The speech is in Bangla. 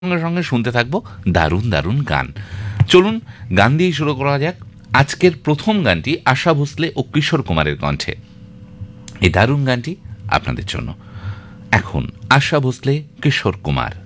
সঙ্গে সঙ্গে শুনতে থাকবো দারুণ দারুণ গান। চলুন গান দিয়েই শুরু করা যাক। আজকের প্রথম গানটি আশা ভোসলে ও কিশোর কুমারের কণ্ঠে। এই দারুণ গানটি আপনাদের জন্য। এখন আশা ভোসলে, কিশোর কুমার।